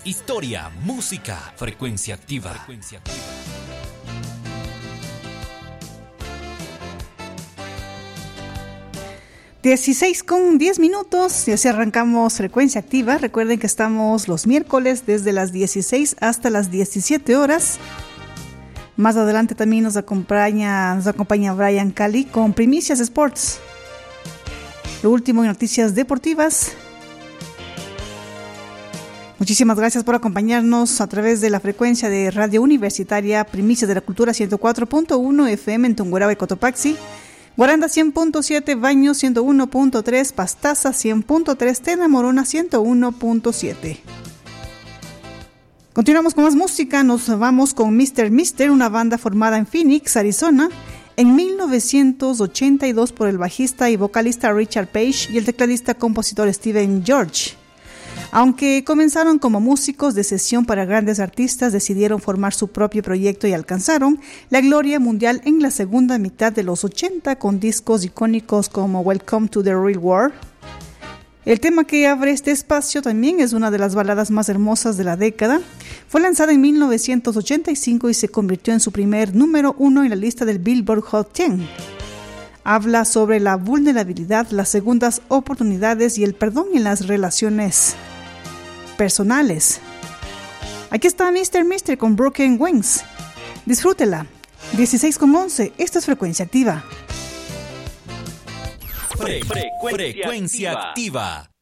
historia, música. Frecuencia Activa. 16:10, y así arrancamos Frecuencia Activa. Recuerden que estamos los miércoles desde las 16 hasta las 17 horas. Más adelante también nos acompaña Brian Cali con Primicias Sports. Lo último en noticias deportivas. Muchísimas gracias por acompañarnos a través de la frecuencia de Radio Universitaria Primicias de la Cultura 104.1 FM en Tungurahua y Cotopaxi, Guaranda 100.7, Baños 101.3, Pastaza 100.3, Tena Morona 101.7. Continuamos con más música, nos vamos con Mr. Mister, una banda formada en Phoenix, Arizona, en 1982 por el bajista y vocalista Richard Page y el tecladista compositor Steven George. Aunque comenzaron como músicos de sesión para grandes artistas, decidieron formar su propio proyecto y alcanzaron la gloria mundial en la segunda mitad de los 80 con discos icónicos como Welcome to the Real World. El tema que abre este espacio también es una de las baladas más hermosas de la década. Fue lanzada en 1985 y se convirtió en su primer número 1 en la lista del Billboard Hot 10. Habla sobre la vulnerabilidad, las segundas oportunidades y el perdón en las relaciones personales. Aquí está Mr. Mister con Broken Wings. Disfrútela. 16:11. Esto es Frecuencia Activa. Frecuencia Activa.